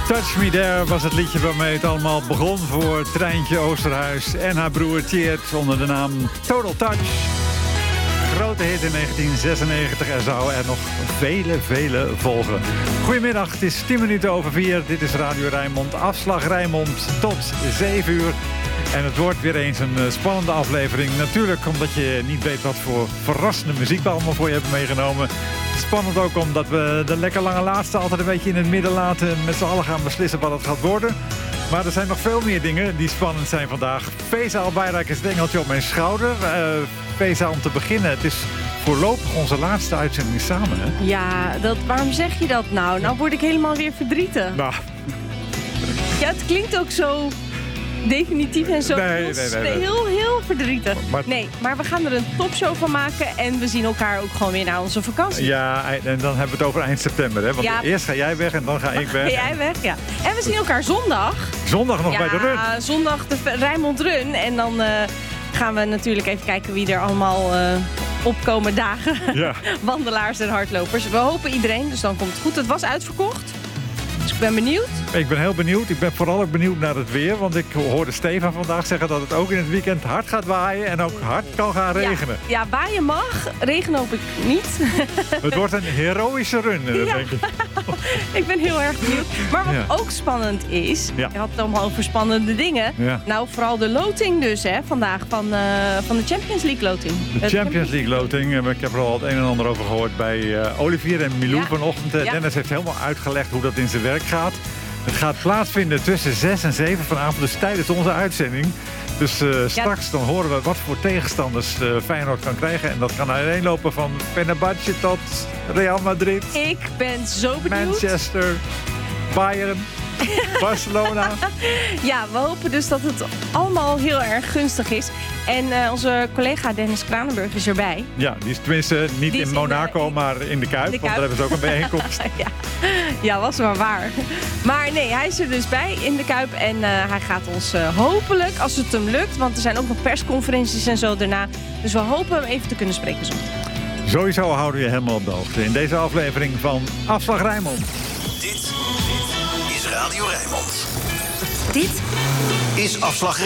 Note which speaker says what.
Speaker 1: Touch Me There was het liedje waarmee het allemaal begon voor Treintje Oosterhuis en haar broer Tjeerd onder de naam Total Touch. Grote hit in 1996. Er zouden er nog vele volgen. Goedemiddag, het is 10 minuten over 4. Dit is Radio Rijnmond. Afslag Rijnmond tot 7 uur. En het wordt weer eens een spannende aflevering. Natuurlijk omdat je niet weet wat voor verrassende muziek we allemaal voor je hebben meegenomen. Spannend ook omdat we de lekker lange laatste altijd een beetje in het midden laten. Met z'n allen gaan beslissen wat het gaat worden. Maar er zijn nog veel meer dingen die spannend zijn vandaag. Feza Albayrak is het engeltje op mijn schouder. Feza, om te beginnen, het is voorlopig onze laatste uitzending samen, hè?
Speaker 2: Ja, waarom zeg je dat nou? Nou word ik helemaal weer verdrietig.
Speaker 1: Nou.
Speaker 2: Ja, het klinkt ook zo definitief en zo heel verdrietig. Maar we gaan er een topshow van maken en we zien elkaar ook gewoon weer na onze vakantie.
Speaker 1: Ja, en dan hebben we het over eind september, hè? Want ja, eerst ga jij weg en dan ga ik weg.
Speaker 2: Ga jij weg, ja. En we zien elkaar zondag.
Speaker 1: Zondag nog bij de run?
Speaker 2: Ja, zondag de Rijnmond Run. En dan gaan we natuurlijk even kijken wie er allemaal opkomen dagen. Ja. Wandelaars en hardlopers. We hopen iedereen, dus dan komt het goed. Het was uitverkocht. Dus ik ben benieuwd.
Speaker 1: Ik ben heel benieuwd. Ik ben vooral ook benieuwd naar het weer. Want ik hoorde Stefan vandaag zeggen dat het ook in het weekend hard gaat waaien. En ook hard kan gaan regenen.
Speaker 2: Ja, waaien mag. Regen hoop ik niet.
Speaker 1: Het wordt een heroïsche run, denk ik.
Speaker 2: Ik ben heel erg benieuwd. Maar wat ook spannend is. Je had het allemaal over spannende dingen. Ja. Nou, vooral de loting dus, hè, vandaag. Van de Champions League loting.
Speaker 1: De Champions League loting. Ik heb er al het een en ander over gehoord bij Olivier en Milou vanochtend. Dennis heeft helemaal uitgelegd hoe dat in zijn werk gaat. Het gaat plaatsvinden tussen 6 en 7 vanavond, dus tijdens onze uitzending. Dus straks dan horen we wat voor tegenstanders Feyenoord kan krijgen. En dat kan uiteenlopen van Fenerbahce tot Real Madrid.
Speaker 2: Ik ben zo benieuwd.
Speaker 1: Manchester, Bayern, Barcelona.
Speaker 2: Ja, we hopen dus dat het allemaal heel erg gunstig is. En onze collega Dennis Kranenburg is erbij. Ja,
Speaker 1: die is tenminste niet in Monaco, maar in de Kuip. Want daar hebben ze ook een bijeenkomst.
Speaker 2: Ja, was maar waar. Maar nee, hij is er dus bij in de Kuip. En hij gaat ons hopelijk, als het hem lukt... want er zijn ook nog persconferenties en zo daarna. Dus we hopen hem even te kunnen spreken zondag.
Speaker 1: Sowieso houden we je helemaal op de hoogte in deze aflevering van Afslag Rijnmond.
Speaker 3: Dit is Radio Rijnmond.
Speaker 4: Dit
Speaker 3: is Afslag